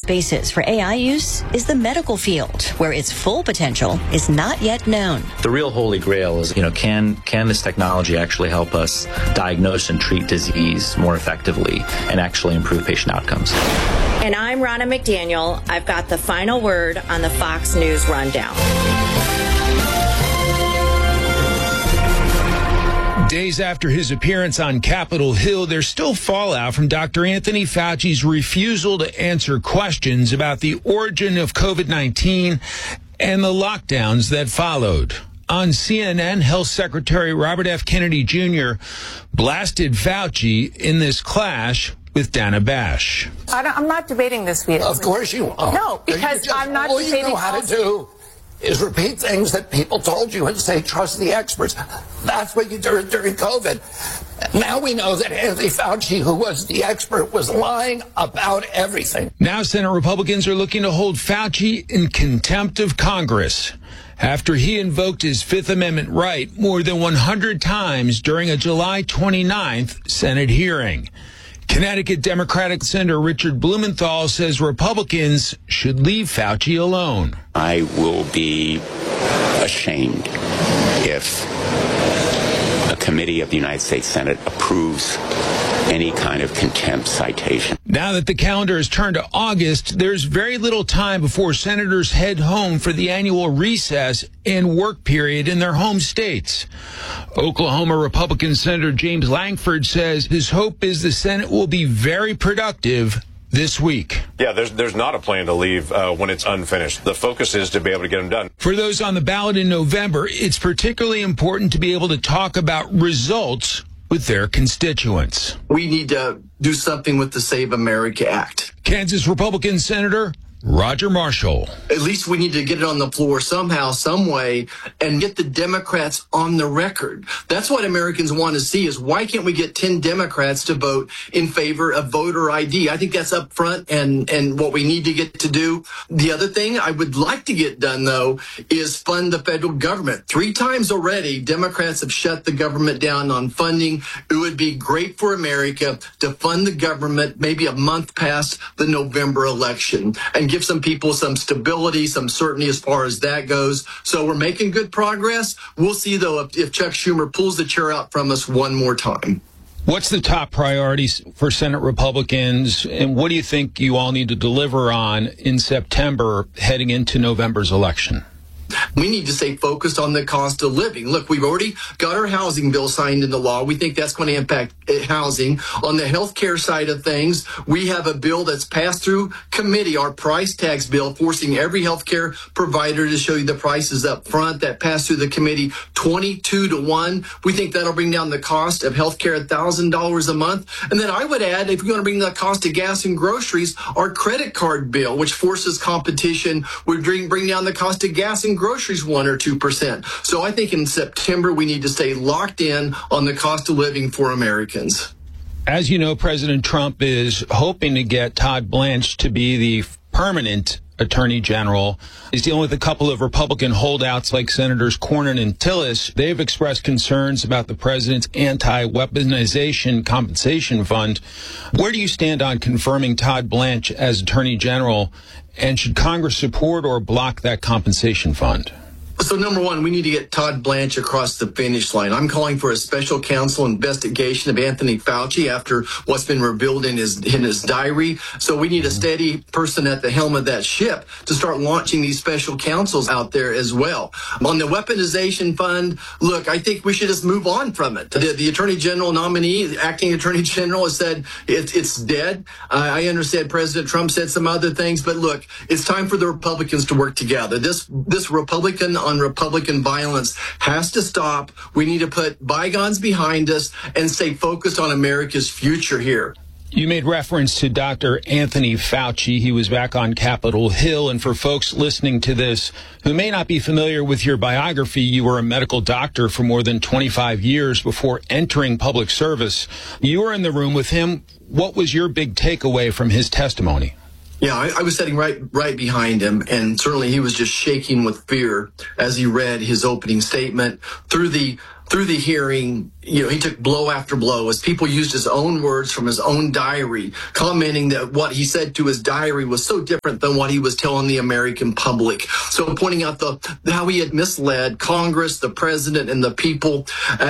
spaces for AI use is the medical field, where its full potential is not yet known. The real holy grail is, can this technology actually help us diagnose and treat disease more effectively and actually improve patient outcomes? And I'm Ronna McDaniel. I've got the final word on the Fox News Rundown. Days after his appearance on Capitol Hill, there's still fallout from Dr. Anthony Fauci's refusal to answer questions about the origin of COVID-19 and the lockdowns that followed. On CNN, Health Secretary Robert F. Kennedy Jr. blasted Fauci in this clash with Dana Bash. I'm not debating this with you. Of course you are. No, because I'm not debating. All you know how to do is repeat things that people told you and say, trust the experts. That's what you did during COVID. Now we know that Anthony Fauci, who was the expert, was lying about everything. Now Senate Republicans are looking to hold Fauci in contempt of Congress after he invoked his Fifth Amendment right more than 100 times during a July 29th Senate hearing. Connecticut Democratic Senator Richard Blumenthal says Republicans should leave Fauci alone. I will be ashamed if a committee of the United States Senate approves any kind of contempt citation. Now that the calendar has turned to August, there's very little time before senators head home for the annual recess and work period in their home states. Oklahoma Republican Senator James Langford says his hope is the Senate will be very productive this week. Yeah, there's not a plan to leave when it's unfinished. The focus is to be able to get them done. For those on the ballot in November, it's particularly important to be able to talk about results with their constituents. We need to do something with the Save America Act. Kansas Republican Senator Roger Marshall. At least we need to get it on the floor somehow, some way, and get the Democrats on the record. That's what Americans want to see, is why can't we get 10 Democrats to vote in favor of voter ID? I think that's up front and what we need to get to do. The other thing I would like to get done, though, is fund the federal government. 3 times already, Democrats have shut the government down on funding. It would be great for America to fund the government maybe a month past the November election and give some people some stability, some certainty as far as that goes. So we're making good progress. We'll see, though, if Chuck Schumer pulls the chair out from us one more time. What's the top priorities for Senate Republicans, and what do you think you all need to deliver on in September heading into November's election? We need to stay focused on the cost of living. Look, we've already got our housing bill signed into law. We think that's going to impact housing. On the health care side of things, we have a bill that's passed through committee, our price tags bill, forcing every health care provider to show you the prices up front. That passed through the committee 22-1. We think that'll bring down the cost of health care $1,000 a month. And then I would add, if you're going to bring the cost of gas and groceries, our credit card bill, which forces competition, would bring down the cost of gas and groceries 1 or 2%. So I think in September we need to stay locked in on the cost of living for Americans. As you know, President Trump is hoping to get Todd Blanche to be the permanent Attorney General. He's dealing with a couple of Republican holdouts like Senators Cornyn and Tillis. They've expressed concerns about the president's anti-weaponization compensation fund. Where do you stand on confirming Todd Blanche as Attorney General? And should Congress support or block that compensation fund? So, number one, we need to get Todd Blanche across the finish line. I'm calling for a special counsel investigation of Anthony Fauci after what's been revealed in his diary. So we need a steady person at the helm of that ship to start launching these special counsels out there as well. On the weaponization fund, look, I think we should just move on from it. The Attorney General nominee, the acting Attorney General, has said it's dead. I understand President Trump said some other things, but look, it's time for the Republicans to work together. This Republican on Republican violence has to stop. We need to put bygones behind us and stay focused on America's future here. You made reference to Dr. Anthony Fauci. He was back on Capitol Hill. And for folks listening to this who may not be familiar with your biography, you were a medical doctor for more than 25 years before entering public service. You were in the room with him. What was your big takeaway from his testimony? Yeah, I was sitting right behind him, and certainly he was just shaking with fear as he read his opening statement. Through the through the hearing, he took blow after blow as people used his own words from his own diary, commenting that what he said to his diary was so different than what he was telling the American public. So pointing out how he had misled Congress, the president, and the people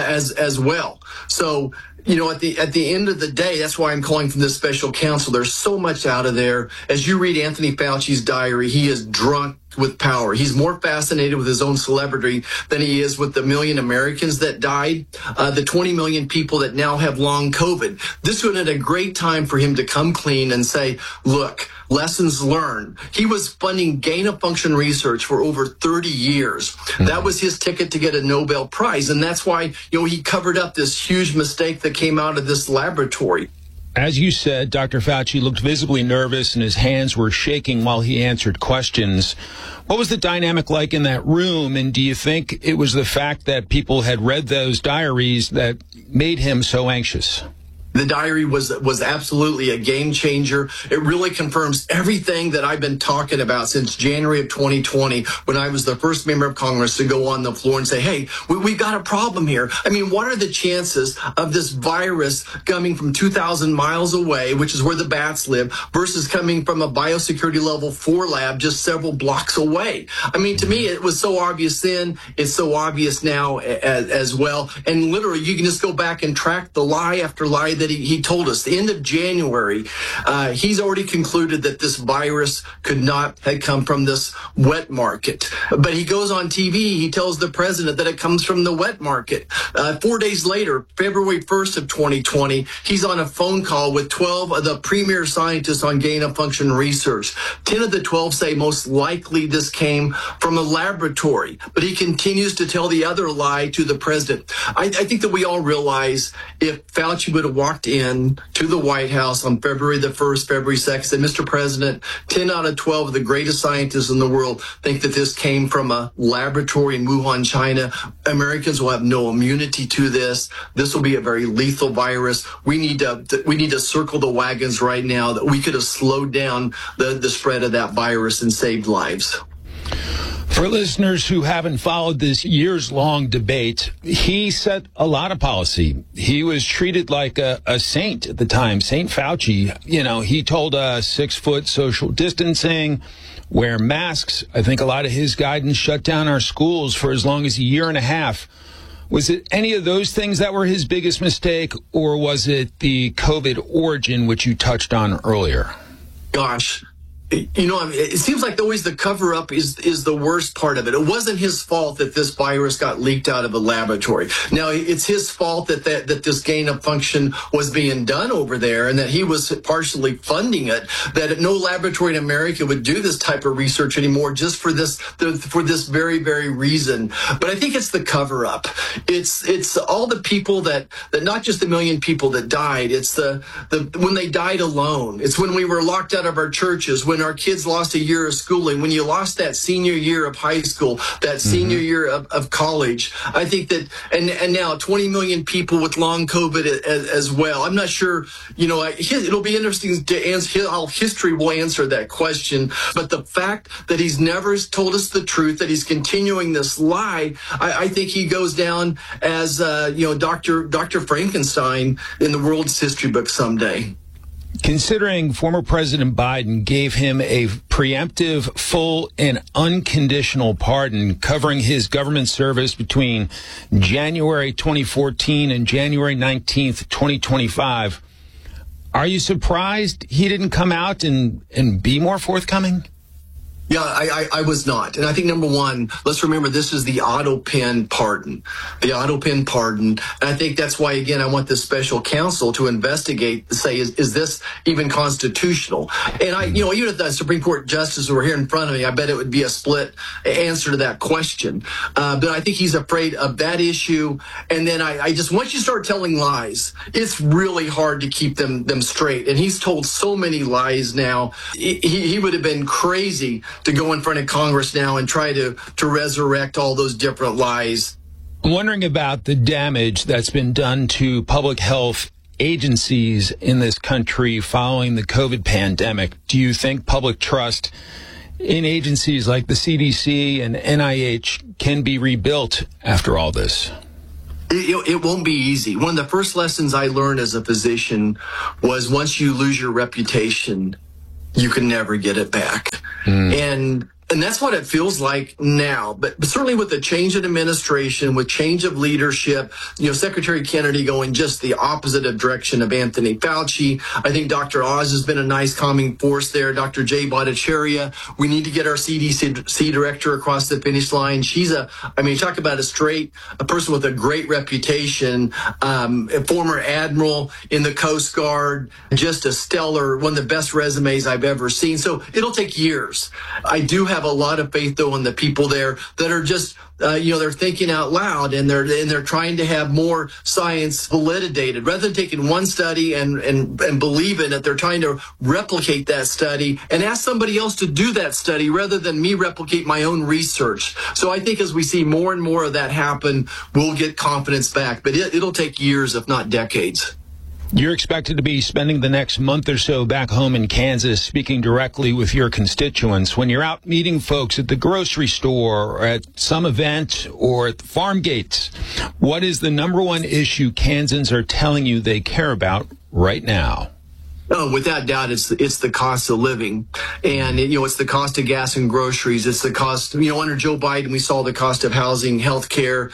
as well. So, at the end of the day, that's why I'm calling from this special counsel. There's so much out of there. As you read Anthony Fauci's diary, he is drunk with power. He's more fascinated with his own celebrity than he is with the million Americans that died, the 20 million people that now have long COVID. This would have been a great time for him to come clean and say, look, lessons learned. He was funding gain-of-function research for over 30 years. That was his ticket to get a Nobel Prize. And that's why, he covered up this huge mistake that came out of this laboratory. As you said, Dr. Fauci looked visibly nervous and his hands were shaking while he answered questions. What was the dynamic like in that room? And do you think it was the fact that people had read those diaries that made him so anxious? The diary was absolutely a game changer. It really confirms everything that I've been talking about since January of 2020, when I was the first member of Congress to go on the floor and say, hey, we've got a problem here. I mean, what are the chances of this virus coming from 2,000 miles away, which is where the bats live, versus coming from a biosecurity level 4 lab just several blocks away? I mean, to me, it was so obvious then. It's so obvious now as well. And literally, you can just go back and track the lie after lie that he told us. The end of January, he's already concluded that this virus could not have come from this wet market. But he goes on TV, he tells the president that it comes from the wet market. 4 days later, February 1st of 2020, he's on a phone call with 12 of the premier scientists on gain-of-function research. 10 of the 12 say most likely this came from a laboratory. But he continues to tell the other lie to the president. I think that we all realize if Fauci would have walked in to the White House on February the 1st, February 2nd, said, Mr. President, 10 out of 12 of the greatest scientists in the world think that this came from a laboratory in Wuhan, China. Americans will have no immunity to this. This will be a very lethal virus. We need to circle the wagons right now, that we could have slowed down the spread of that virus and saved lives. For listeners who haven't followed this years-long debate, he set a lot of policy. He was treated like a saint at the time, St. Fauci. He told us 6-foot social distancing, wear masks. I think a lot of his guidance shut down our schools for as long as a year and a half. Was it any of those things that were his biggest mistake, or was it the COVID origin, which you touched on earlier? Gosh. It seems like always the cover-up is the worst part of it. It wasn't his fault that this virus got leaked out of a laboratory. Now, it's his fault that this gain-of-function was being done over there and that he was partially funding it, that no laboratory in America would do this type of research anymore just for this very, very reason. But I think it's the cover-up. It's all the people that not just the million people that died. It's the when they died alone. It's when we were locked out of our churches, when our kids lost a year of schooling, when you lost that senior year of high school, that senior year of college. I think that, and now 20 million people with long COVID as well. I'm not sure, it'll be interesting to answer how history will answer that question. But the fact that he's never told us the truth, that he's continuing this lie, I think he goes down as, Dr. Frankenstein in the world's history book someday. Considering former President Biden gave him a preemptive, full, and unconditional pardon covering his government service between January 2014 and January 19th, 2025, are you surprised he didn't come out and be more forthcoming? Yeah, I was not. And I think, number one, let's remember this is the auto pen pardon. The auto pen pardon. And I think that's why, again, I want this special counsel to investigate, say, is this even constitutional? And even if the Supreme Court justices were here in front of me, I bet it would be a split answer to that question. But I think he's afraid of that issue. And then I just, once you start telling lies, it's really hard to keep them straight. And he's told so many lies now. He would have been crazy to go in front of Congress now and try to resurrect all those different lies. I'm wondering about the damage that's been done to public health agencies in this country following the COVID pandemic. Do you think public trust in agencies like the CDC and NIH can be rebuilt after all this? It won't be easy. One of the first lessons I learned as a physician was once you lose your reputation, you can never get it back. And that's what it feels like now. But certainly with the change in administration, with change of leadership, Secretary Kennedy going just the opposite of direction of Anthony Fauci. I think Dr. Oz has been a nice calming force there. Dr. Jay Bhattacharya, we need to get our CDC director across the finish line. She's talk about a person with a great reputation, a former admiral in the Coast Guard, just a stellar, one of the best resumes I've ever seen. So it'll take years. I do have a lot of faith, though, in the people there that are just, they're thinking out loud and they're trying to have more science validated. Rather than taking one study and believe in it, they're trying to replicate that study and ask somebody else to do that study rather than me replicate my own research. So I think as we see more and more of that happen, we'll get confidence back. But it'll take years, if not decades. You're expected to be spending the next month or so back home in Kansas speaking directly with your constituents. When you're out meeting folks at the grocery store or at some event or at the farm gates, what is the number one issue Kansans are telling you they care about right now? Oh, without doubt, it's the cost of living. And, it's the cost of gas and groceries. It's the cost, under Joe Biden, we saw the cost of housing, health care,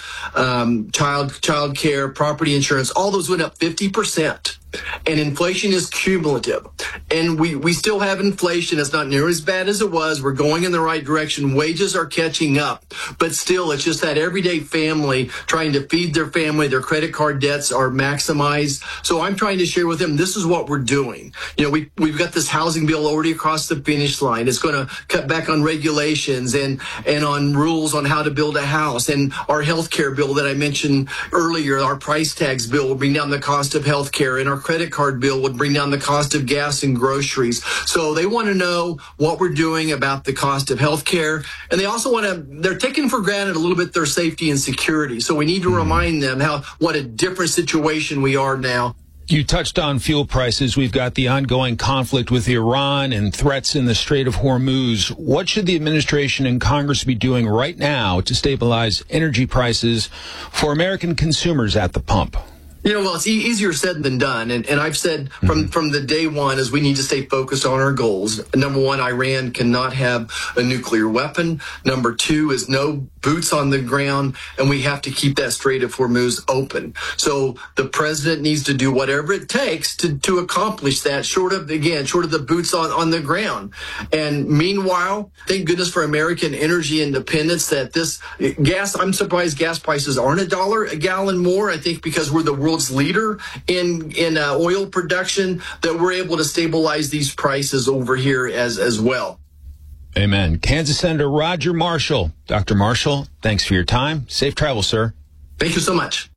child care, property insurance. All those went up 50%. And inflation is cumulative. And we still have inflation. It's not near as bad as it was. We're going in the right direction. Wages are catching up. But still, it's just that everyday family trying to feed their family. Their credit card debts are maximized. So I'm trying to share with them, this is what we're doing. We've got this housing bill already across the finish line. It's going to cut back on regulations and on rules on how to build a house. And our health care bill that I mentioned earlier, our price tags bill will bring down the cost of health care, and our credit card bill would bring down the cost of gas and groceries. So they want to know what we're doing about the cost of health care. And they also they're taking for granted a little bit their safety and security. So we need to remind them what a different situation we are now. You touched on fuel prices. We've got the ongoing conflict with Iran and threats in the Strait of Hormuz. What should the administration and Congress be doing right now to stabilize energy prices for American consumers at the pump? Well, it's easier said than done. And I've said from the day one is we need to stay focused on our goals. Number one, Iran cannot have a nuclear weapon. Number two is no boots on the ground, and we have to keep that Strait of Hormuz open. So the president needs to do whatever it takes to accomplish that, short of the boots on the ground. And meanwhile, thank goodness for American energy independence that this gas, I'm surprised gas prices aren't $1 a gallon more. I think because we're the world's leader in oil production, that we're able to stabilize these prices over here as well. Amen. Kansas Senator Roger Marshall. Dr. Marshall, thanks for your time. Safe travel, sir. Thank you so much.